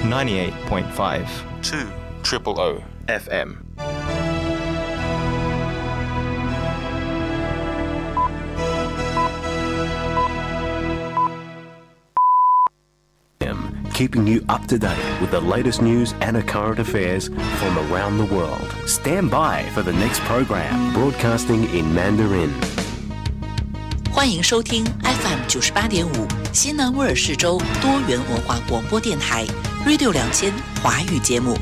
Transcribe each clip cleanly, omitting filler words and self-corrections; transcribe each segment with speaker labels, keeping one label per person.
Speaker 1: 98.5 2 FM。
Speaker 2: Keeping you up to date with the latest news and current affairs from around the world. Stand by for the next program, broadcasting in Mandarin.
Speaker 3: 欢迎收听 FM 98.5西南威尔士州多元文化广播电台 Radio 2000华语节目。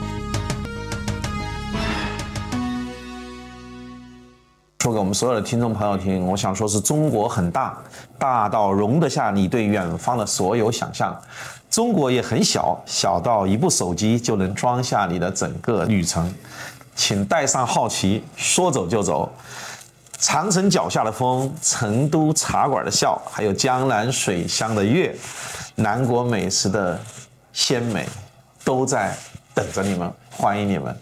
Speaker 4: 说给我们所有的听众朋友听，我想说是中国很大，大到容得下你对远方的所有想象。中国也很小，小到一部手机就能装下你的整个旅程。请带上好奇，说走就走。长城脚下的风，成都茶馆的笑，还有江南水乡的月，南国美食的鲜美，都在等着你们，欢迎你们。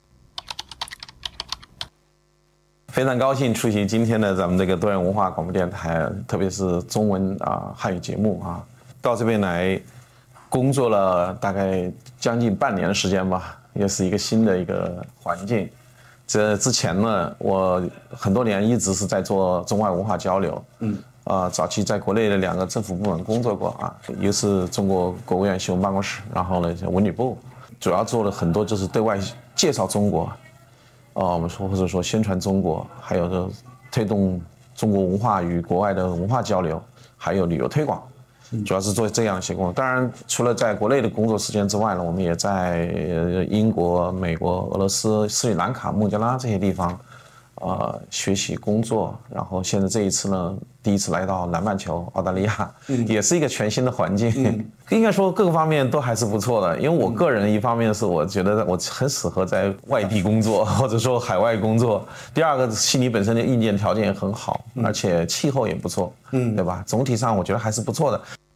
Speaker 4: 非常高兴出席今天的咱们这个多元文化广播电台，特别是中文汉语节目啊，到这边来工作了大概将近半年的时间吧，也是一个新的一个环境。这之前呢，我很多年一直是在做中外文化交流，早期在国内的2个政府部门工作过啊，一个是中国国务院新闻办公室，然后呢文旅部，主要做了很多就是对外介绍中国。我们说或者说宣传中国，还有就推动中国文化与国外的文化交流，还有旅游推广，主要是做这样一些工作。当然，除了在国内的工作时间之外呢，我们也在英国、美国、俄罗斯、斯里兰卡、孟加拉这些地方，学习工作。然后现在这一次呢，第一次来到南半球澳大利亚，也是一个全新的环境。应该说各个方面都还是不错的。因为我个人一方面是我觉得我很适合在外地工作，或者说海外工作。第二个，悉尼本身的硬件条件也很好，而且气候也不错，对吧？总体上我觉得还是不错的。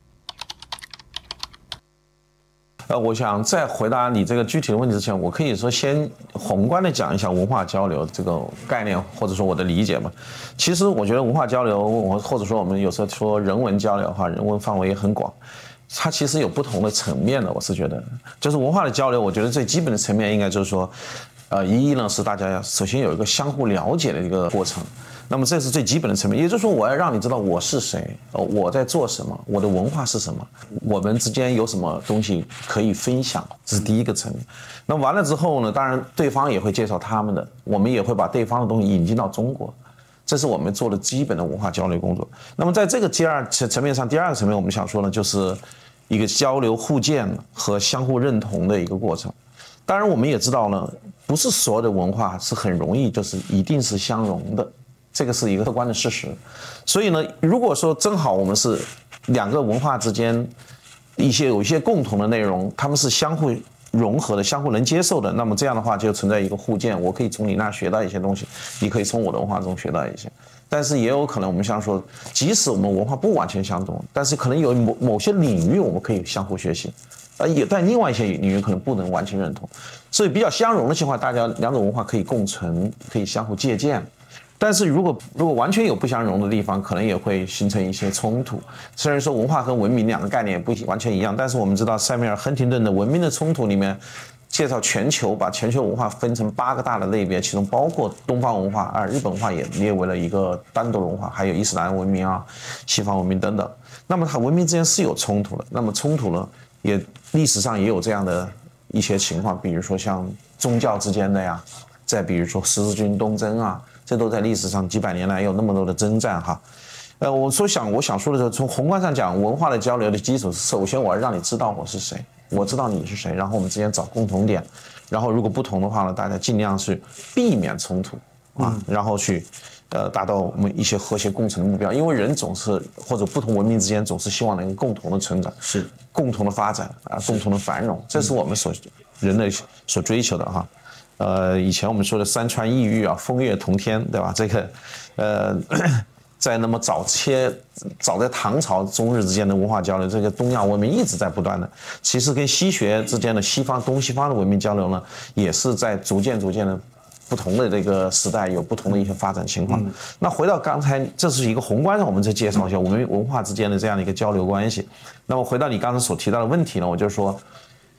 Speaker 4: 我想在回答你这个具体的问题之前，我可以说先宏观的讲一下文化交流这个概念，或者说我的理解嘛。其实我觉得文化交流，或者说我们有时候说人文交流哈，人文范围也很广，它其实有不同的层面的。我是觉得，就是文化的交流，我觉得最基本的层面应该就是说，一呢是大家首先有一个相互了解的一个过程。那么这是最基本的层面，也就是说我要让你知道我是谁，我在做什么，我的文化是什么，我们之间有什么东西可以分享，这是第一个层面。那完了之后呢，当然对方也会介绍他们的，我们也会把对方的东西引进到中国，这是我们做的基本的文化交流工作。那么在这个层面上，第二个层面我们想说呢，就是一个交流互鉴和相互认同的一个过程。当然我们也知道呢，不是所有的文化是很容易就是一定是相容的，这个是一个客观的事实。所以呢，如果说正好我们是2个文化之间有一些共同的内容，他们是相互融合的，相互能接受的，那么这样的话就存在一个互鉴，我可以从你那学到一些东西，你可以从我的文化中学到一些。但是也有可能我们像说，即使我们文化不完全相同，但是可能有某些领域我们可以相互学习，也但另外一些领域可能不能完全认同。所以比较相容的情况，大家2种文化可以共存，可以相互借鉴。但是如果完全有不相容的地方，可能也会形成一些冲突。虽然说文化和文明2个概念也不完全一样，但是我们知道塞缪尔·亨廷顿的《文明的冲突》里面介绍全球，把全球文化分成8个大的类别，其中包括东方文化，日本文化也列为了一个单独文化，还有伊斯兰文明西方文明等等。那么它文明之间是有冲突的，那么冲突呢，也历史上也有这样的一些情况，比如说像宗教之间的呀，再比如说十字军东征这都在历史上几百年来有那么多的征战哈。我想说的是，从宏观上讲，文化的交流的基础是，首先我要让你知道我是谁，我知道你是谁，然后我们之间找共同点，然后如果不同的话呢，大家尽量去避免冲突然后去达到我们一些和谐共存的目标。因为人总是或者不同文明之间总是希望能够共同的成长，是共同的发展共同的繁荣，这是我们人类所追求的哈。以前我们说的山川异域风月同天，对吧？这个在那么早在唐朝中日之间的文化交流，这个东亚文明一直在不断的。其实跟西学之间的东西方的文明交流呢，也是在逐渐的不同的这个时代有不同的一些发展情况。那回到刚才，这是一个宏观上我们再介绍一下我们文化之间的这样的一个交流关系。那么回到你刚才所提到的问题呢，我就说，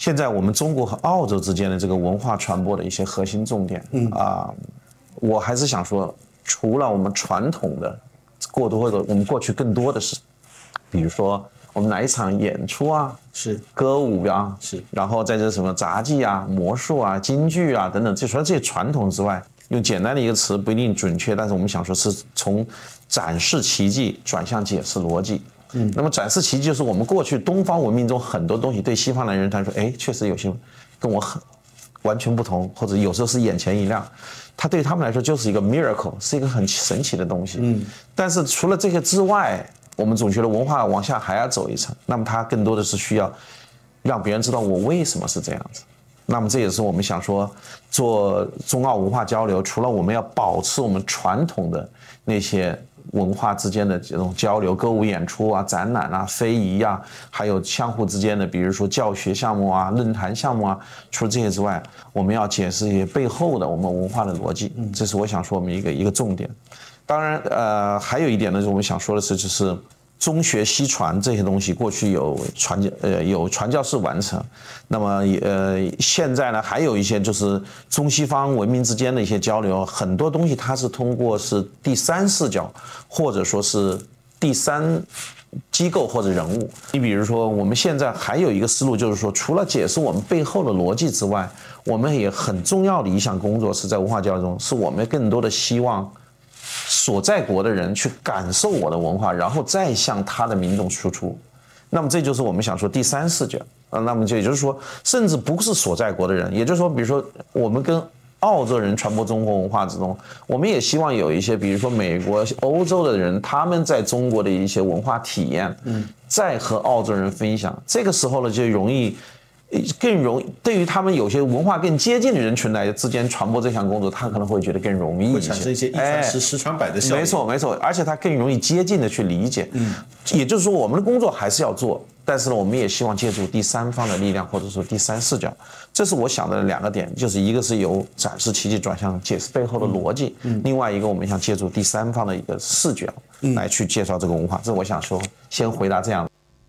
Speaker 4: 现在我们中国和澳洲之间的这个文化传播的一些核心重点，我还是想说，除了我们传统的过多的，我们过去更多的是，比如说我们来一场演出啊，
Speaker 5: 是
Speaker 4: 歌舞啊，
Speaker 5: 是，
Speaker 4: 然后在这什么杂技啊、魔术啊、京剧啊等等，除了这些传统之外，用简单的一个词不一定准确，但是我们想说是从展示奇迹转向解释逻辑。那么展示奇迹就是我们过去东方文明中很多东西对西方的人他说，哎，确实有些跟我很完全不同，或者有时候是眼前一亮，它对他们来说就是一个 miracle， 是一个很神奇的东西。但是除了这个之外，我们总觉得文化往下还要走一层，那么它更多的是需要让别人知道我为什么是这样子。那么这也是我们想说做中澳文化交流，除了我们要保持我们传统的那些文化之间的这种交流，歌舞演出啊、展览啊、非遗啊，还有相互之间的，比如说教学项目啊、论坛项目啊，除了这些之外，我们要解释一些背后的我们文化的逻辑，这是我想说我们一个重点。当然，还有一点呢，我们想说的是，就是中学西传这些东西，过去有传教士完成，那么现在呢，还有一些就是中西方文明之间的一些交流，很多东西它是通过是第三视角，或者说是第三机构或者人物。你比如说，我们现在还有一个思路，就是说，除了解释我们背后的逻辑之外，我们也很重要的一项工作是在文化交流中，是我们更多的希望所在国的人去感受我的文化，然后再向他的民众输出。那么这就是我们想说第三视角。那么就也就是说，甚至不是所在国的人，也就是说，比如说我们跟澳洲人传播中国文化之中，我们也希望有一些，比如说美国、欧洲的人，他们在中国的一些文化体验，再和澳洲人分享。这个时候呢，就更容易对于他们有些文化更接近的人群来之间传播这项工作，他可能会觉得更容易一些，
Speaker 5: 会产生一些一传十、十传百的效应。
Speaker 4: 没错，而且他更容易接近的去理解。也就是说，我们的工作还是要做，但是呢，我们也希望借助第三方的力量，或者说第三视角。这是我想的两个点，就是一个是由展示奇迹转向解释背后的逻辑，另外一个我们想借助第三方的一个视角来去介绍这个文化。这我想说，先回答这样。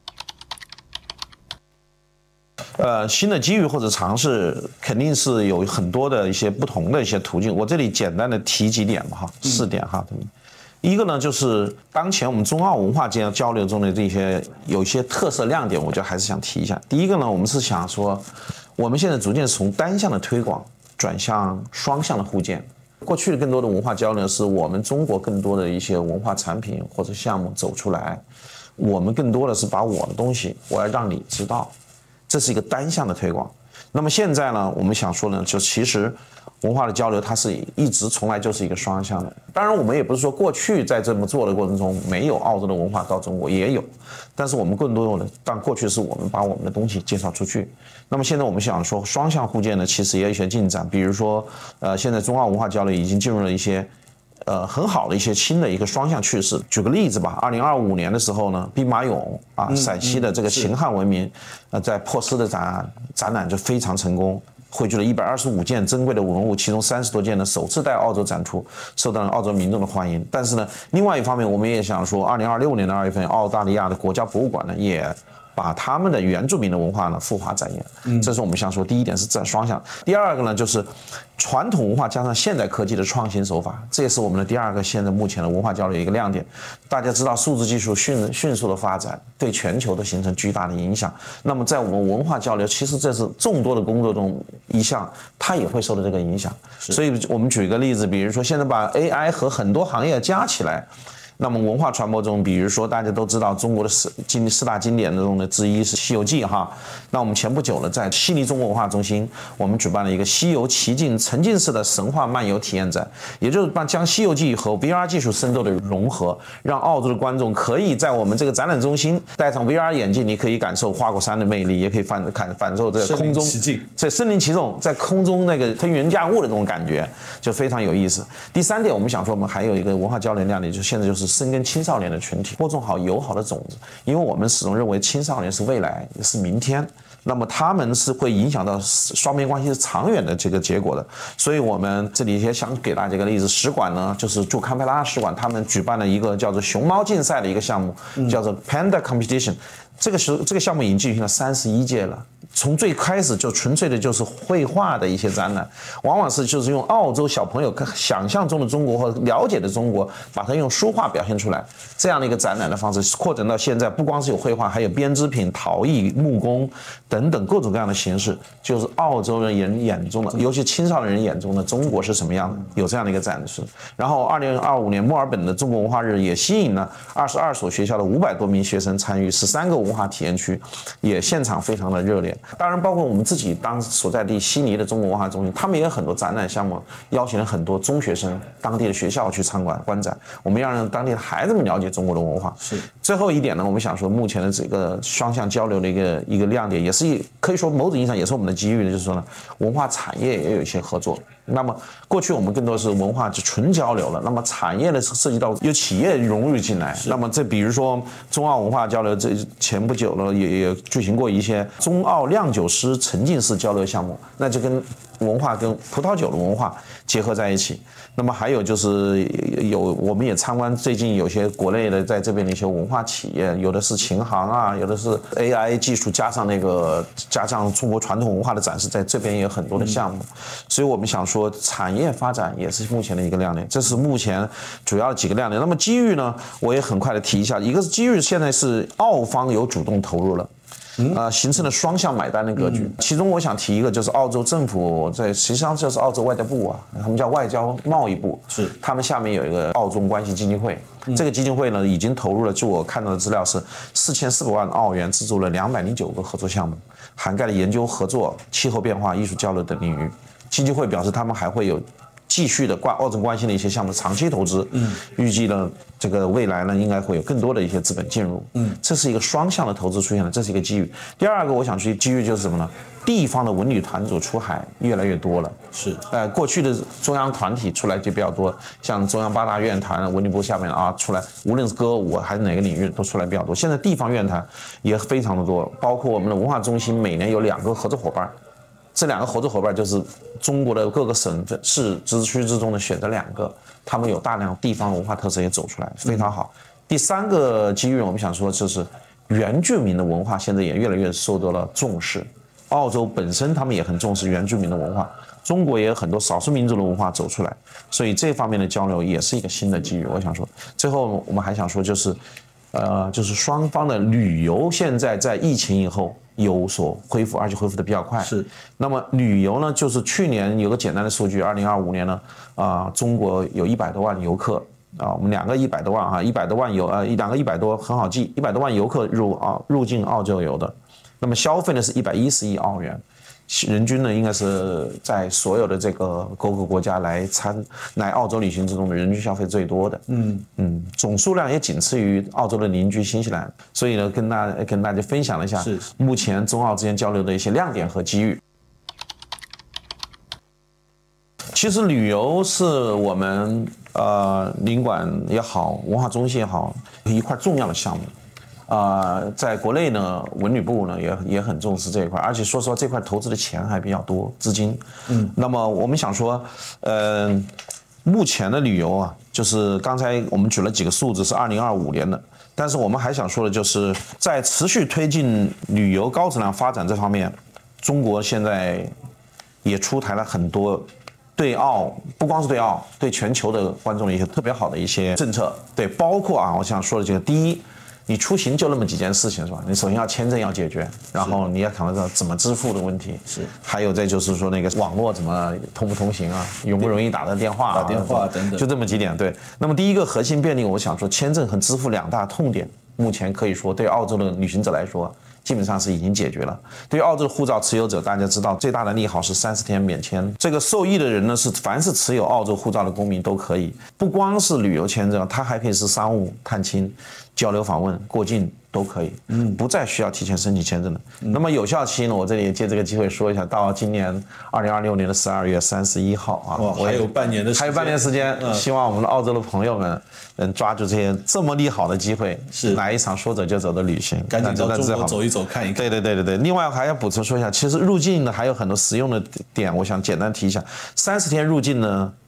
Speaker 4: 新的机遇或者尝试肯定是有很多的一些不同的一些途径，我这里简单的提几点吧，4点哈。一个呢，就是当前我们中澳文化间交流中的这些有一些特色亮点，我觉得还是想提一下。第一个呢，我们是想说，我们现在逐渐从单向的推广转向双向的互鉴。过去的更多的文化交流是我们中国更多的一些文化产品或者项目走出来，我们更多的是把我的东西我要让你知道。这是一个单向的推广。那么现在呢，我们想说呢，就其实文化的交流它是一直从来就是一个双向的。当然，我们也不是说过去在这么做的过程中没有澳洲的文化到中国，也有，但是我们更多的，但过去是我们把我们的东西介绍出去。那么现在我们想说双向互鉴呢，其实也有一些进展，比如说现在中澳文化交流已经进入了一些很好的一些新的一个双向趋势。举个例子吧，2025年的时候呢，兵马俑啊，陕西的这个秦汉文明，在珀斯的展览就非常成功，汇聚了125件珍贵的文物，其中30多件呢首次在澳洲展出，受到了澳洲民众的欢迎。但是呢，另外一方面，我们也想说，2026年的2月份，澳大利亚的国家博物馆呢也把他们的原住民的文化呢复华展演，这是我们想说第一点是这双向。第二个呢，就是传统文化加上现代科技的创新手法，这也是我们的第二个现在目前的文化交流一个亮点。大家知道数字技术迅速的发展，对全球都形成巨大的影响。那么在我们文化交流，其实这是众多的工作中一项，它也会受到这个影响。所以我们举一个例子，比如说现在把 AI 和很多行业加起来。那么文化传播中，比如说大家都知道中国的四大经典中的之一是《西游记》哈。那我们前不久呢，在悉尼中国文化中心，我们举办了一个西游奇境沉浸式的神话漫游体验展，也就是将《西游记》和 VR 技术深度的融合，让澳洲的观众可以在我们这个展览中心戴上 VR 眼镜，你可以感受花果山的魅力，也可以感受这个空中在身临其境，在空中那个腾云驾雾的这种感觉，就非常有意思。第三点，我们想说，我们还有一个文化交流亮点，就现在就是深耕青少年的群体，播种好友好的种子，因为我们始终认为青少年是未来，也是明天。那么他们是会影响到双边关系是长远的这个结果的，所以我们这里也想给大家一个例子，使馆呢就是驻堪培拉使馆，他们举办了一个叫做熊猫竞赛的一个项目，叫做 Panda Competition。 这个项目已经进行了31届了。从最开始就纯粹的就是绘画的一些展览，往往是就是用澳洲小朋友想象中的中国或了解的中国，把它用书画表现出来，这样的一个展览的方式扩展到现在，不光是有绘画，还有编织品、陶艺、木工等等各种各样的形式，就是澳洲人眼中的，尤其青少年人眼中的中国是什么样的，有这样的一个展示。然后2025年墨尔本的中国文化日也吸引了22所学校的500多名学生参与，13个文化体验区，也现场非常的热烈。当然，包括我们自己当所在地悉尼的中国文化中心，他们也有很多展览项目，邀请了很多中学生、当地的学校去参观观展。我们要让当地的孩子们了解中国的文化。
Speaker 5: 是。
Speaker 4: 最后一点呢，我们想说，目前的这个双向交流的一个亮点，也是可以说某种意义上也是我们的机遇的，就是说呢，文化产业也有一些合作。那么过去我们更多是文化纯交流了，那么产业呢涉及到有企业融入进来。那么这比如说中澳文化交流，这前不久呢也举行过一些中澳酿酒师沉浸式交流项目，那就跟文化跟葡萄酒的文化结合在一起。那么还有就是我们也参观最近有些国内的在这边的一些文化企业，有的是琴行啊，有的是 AI 技术加上中国传统文化的展示，在这边也有很多的项目。所以我们想说产业发展也是目前的一个亮点，这是目前主要的几个亮点。那么机遇呢，我也很快的提一下，一个是机遇现在是澳方有主动投入了。形成了双向买单的格局。其中我想提一个，就是澳洲政府实际上就是澳洲外交部啊，他们叫外交贸易部，是他们下面有一个澳中关系基金会。这个基金会呢，已经投入了，据我看到的资料是4400万澳元，资助了209个合作项目，涵盖了研究合作、气候变化、艺术交流等领域。基金会表示，他们还会有继续的澳中关系的一些项目长期投资，预计呢这个未来呢应该会有更多的一些资本进入，这是一个双向的投资出现了，这是一个机遇。第二个我想去机遇就是什么呢？地方的文旅团组出海越来越多了，是，过去的中央团体出来就比较多，像中央八大院团、文旅部下面啊出来，无论是歌舞还是哪个领域都出来比较多。现在地方院团也非常的多，包括我们的文化中心每年有2个合作伙伴。这2个合作伙伴就是中国的各个省市自治区之中的选择2个，他们有大量地方文化特色也走出来，非常好。第3个机遇，我们想说就是原住民的文化现在也越来越受到了重视。澳洲本身他们也很重视原住民的文化，中国也有很多少数民族的文化走出来，所以这方面的交流也是一个新的机遇。我想说，最后我们还想说就是双方的旅游现在在疫情以后有所恢复，而且恢复的比较快。是。那么旅游呢，就是去年有个简单的数据，2025年呢，中国有100多万游客啊，我们2个100多万哈，100多万2个100多很好记，100多万游客入境澳洲游的，那么消费呢是110亿澳元。人均呢，应该是在所有的这个各个国家来澳洲旅行之中的人均消费最多的，总数量也仅次于澳洲的邻居新西兰，所以呢，跟大家分享了一下目前中澳之间交流的一些亮点和机遇。其实旅游是我们领馆也好，文化中心也好，一块重要的项目。在国内呢，文旅部呢也很重视这一块，而且说实话，这块投资的钱还比较多，资金。那么我们想说，目前的旅游啊，就是刚才我们举了几个数字是2025年的，但是我们还想说的就是在持续推进旅游高质量发展这方面，中国现在也出台了很多对澳，不光是对澳，对全球的观众的一些特别好的一些政策。对，包括我想说的这个，第一，你出行就那么几件事情是吧？你首先要签证要解决，然后你要考虑到怎么支付的问题，是，还有再就是说那个网络怎么通不通行啊，容不容易打电话等等，就这么几点。对，那么第一个核心便利，我想说签证和支付2大痛点，目前可以说对澳洲的旅行者来说，基本上是已经解决了。对于澳洲的护照持有者，大家知道最大的利好是30天免签。这个受益的人呢，是凡是持有澳洲护照的公民都可以，不光是旅游签证，它还可以是商务、探亲、交流访问、过境都可以，不再需要提前申请签证了。那么有效期呢，我这里也借这个机会说一下，到今年2026年的12月31号啊，
Speaker 5: 还有半年的时间，
Speaker 4: 还有半年时间，希望我们的澳洲的朋友们能抓住这些这么利好的机会，是来一场说走就走的旅行，
Speaker 5: 赶紧到中国走一走看一看。
Speaker 4: 对。另外还要补充说一下，其实入境呢还有很多实用的点，我想简单提一下。30天入境呢，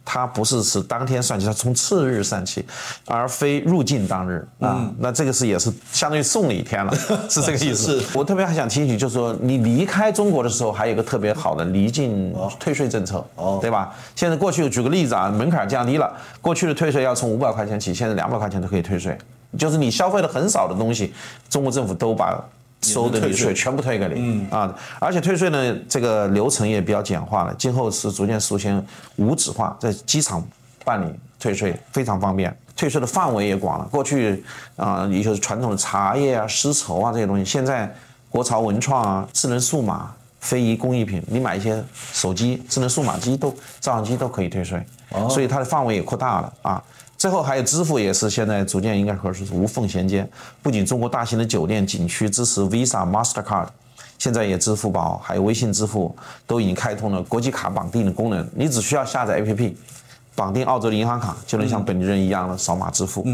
Speaker 4: 它不是当天算起，它从次日算起，而非入境当日啊。那这个也是相当于送你一天了，是这个意思。我特别还想提醒，就是说你离开中国的时候，还有一个特别好的离境退税政策，对吧？现在过去举个例子啊，门槛降低了，过去的退税要从500块钱起，现在200块钱都可以退税，就是你消费的很少的东西，中国政府都把收的税全部退给你而且退税呢，这个流程也比较简化了，今后是逐渐实现无纸化，在机场办理退税非常方便，退税的范围也广了。过去也就是传统的茶叶啊、丝绸啊这些东西，现在国潮文创啊、智能数码、非遗工艺品，你买一些手机、智能数码机照相机都可以退税，所以它的范围也扩大了啊。最后还有支付也是现在逐渐应该说是无缝衔接，不仅中国大型的酒店景区支持 Visa、Mastercard， 现在也支付宝还有微信支付都已经开通了国际卡绑定的功能，你只需要下载 APP， 绑定澳洲的银行卡，就能像本地人一样的扫码支付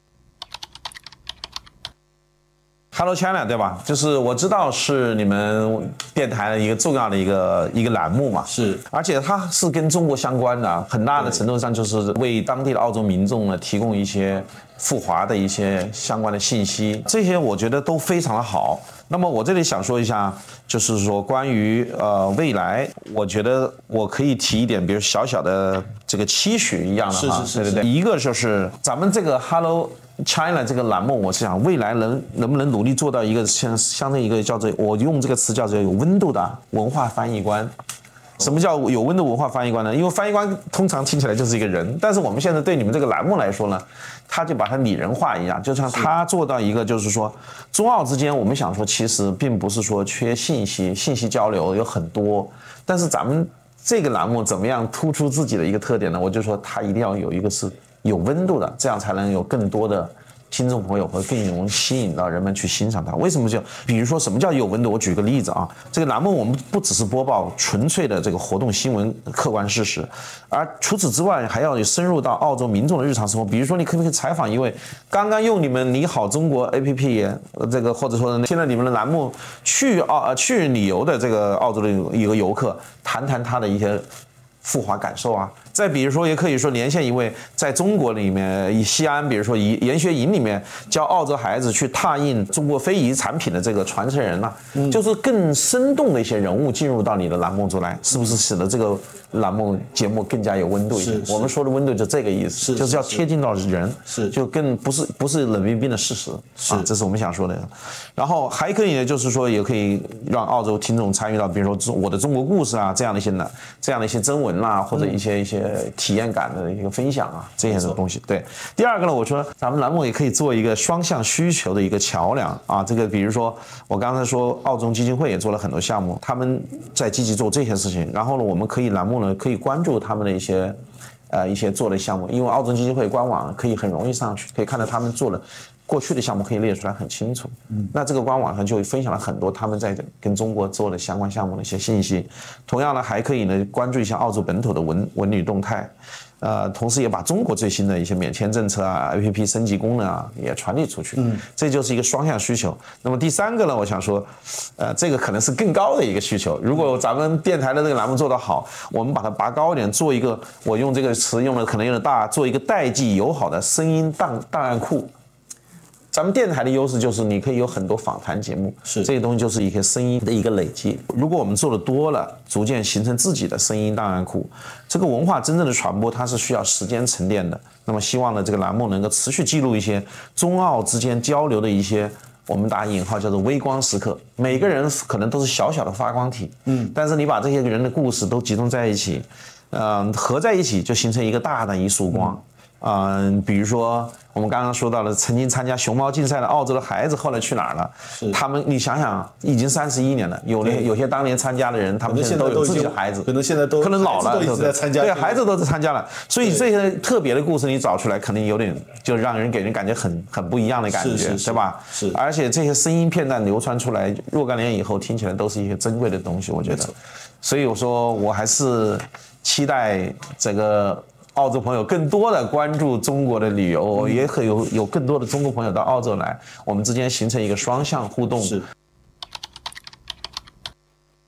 Speaker 4: Hello China 对吧？就是我知道是你们电台的一个重要的一个栏目嘛，
Speaker 5: 是，
Speaker 4: 而且它是跟中国相关的，很大的程度上就是为当地的澳洲民众呢提供一些赴华的一些相关的信息，这些我觉得都非常的好。那么我这里想说一下，就是说关于未来，我觉得我可以提一点，比如小小的这个期许一样的哈，对，一个就是咱们这个 Hello China 这个栏目，我是想未来能不能努力做到一个相对一个叫做，我用这个词叫做有温度的文化翻译官。什么叫有温度文化翻译官呢？因为翻译官通常听起来就是一个人，但是我们现在对你们这个栏目来说呢，他就把它拟人化一样，就像他做到一个就是说，中澳之间我们想说其实并不是说缺信息交流有很多，但是咱们这个栏目怎么样突出自己的一个特点呢？我就说它一定要有一个是有温度的，这样才能有更多的听众朋友会更容易吸引到人们去欣赏它。为什么比如说什么叫有温度？我举个例子啊，这个栏目我们不只是播报纯粹的这个活动新闻、客观事实，而除此之外还要深入到澳洲民众的日常生活。比如说，你可不可以采访一位刚刚用你们你好中国 APP 这个或者说听了你们的栏目去旅游的这个澳洲的一个游客，谈谈他的一些赴华感受啊。再比如说，也可以说连线一位在中国里面以西安，比如说研学营里面教澳洲孩子去拓印中国非遗产品的这个传承人就是更生动的一些人物进入到你的栏目中来，是不是使得这个栏目节目更加有温度一些？我们说的温度就这个意思，就是要贴近到人，就更不是冷冰冰的事实这是我们想说的。然后还可以呢，就是说也可以让澳洲听众参与到，比如说我的中国故事啊这样的一些征文或者一些体验感的一个分享这些的东西。对，第二个呢，我说咱们栏目也可以做一个双向需求的一个桥梁这个比如说我刚才说澳洲基金会也做了很多项目，他们在积极做这些事情，然后呢，我们可以栏目呢可以关注他们的一些做的项目，因为澳洲基金会官网可以很容易上去，可以看到他们做了过去的项目可以列出来很清楚。那这个官网上就分享了很多他们在跟中国做的相关项目的一些信息。同样呢，还可以呢关注一下澳洲本土的文旅动态，同时也把中国最新的一些免签政策APP 升级功能也传递出去。这就是一个双向需求。那么第三个呢，我想说，这个可能是更高的一个需求。如果咱们电台的这个栏目做得好，我们把它拔高一点，做一个，我用这个词用的可能有点大，做一个代际友好的声音档案库。咱们电台的优势就是你可以有很多访谈节目，这些东西就是一个声音的一个累积。如果我们做的多了，逐渐形成自己的声音档案库，这个文化真正的传播它是需要时间沉淀的。那么希望呢，这个栏目能够持续记录一些中澳之间交流的一些我们打引号叫做微光时刻。每个人可能都是小小的发光体，但是你把这些人的故事都集中在一起，合在一起就形成一个大的一束光。比如说我们刚刚说到了曾经参加熊猫竞赛的澳洲的孩子后来去哪儿了？他们你想想，已经31年了，有些当年参加的人，他们现在都有自己的孩子，
Speaker 5: 可能现在都
Speaker 4: 可能老了，
Speaker 5: 都一直在参加，
Speaker 4: 对，孩子都在参加了。所以这些特别的故事你找出来，肯定有点就让人给人感觉很不一样的感觉，对吧？
Speaker 5: 是。
Speaker 4: 而且这些声音片段流传出来，若干年以后听起来都是一些珍贵的东西，我觉得。所以我说，我还是期待这个澳洲朋友更多的关注中国的旅游，也可有更多的中国朋友到澳洲来，我们之间形成一个双向互动。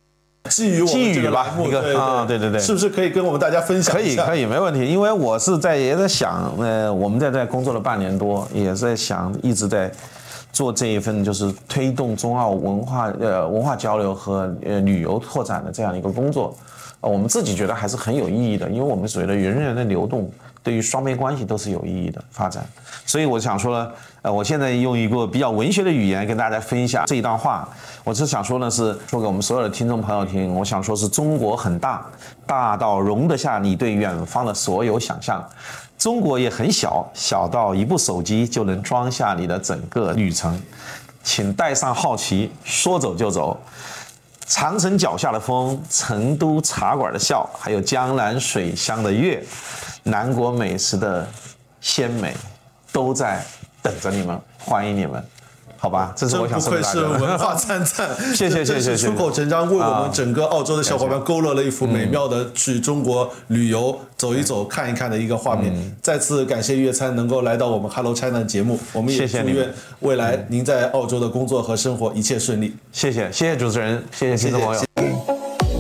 Speaker 5: 寄予我们这个栏目，
Speaker 4: 对，
Speaker 5: 是不是可以跟我们大家分享一下？
Speaker 4: 可以，没问题。因为我是也在想，我们在工作了半年多，也在想，一直在做这一份就是推动中澳文化交流和旅游拓展的这样一个工作。我们自己觉得还是很有意义的，因为我们所谓的人员的流动，对于双边关系都是有意义的发展。所以我想说呢，我现在用一个比较文学的语言跟大家分享这一段话。我是想说呢，是说给我们所有的听众朋友听。我想说是中国很大，大到容得下你对远方的所有想象；中国也很小，小到一部手机就能装下你的整个旅程。请带上好奇，说走就走。长城脚下的风，成都茶馆的笑，还有江南水乡的月，南国美食的鲜美，都在等着你们，欢迎你们，好吧？这是我想说的。
Speaker 5: 真不愧是文化灿灿，
Speaker 4: 谢谢，
Speaker 5: 出口成章，为我们整个澳洲的小伙伴勾勒了一幅美妙的去中国旅游走一走、看一看的一个画面。再次感谢粤餐能够来到我们 Hello China 的节目，我们也祝愿未来您在澳洲的工作和生活一切顺利。
Speaker 4: 谢谢主持人，谢谢听众朋友。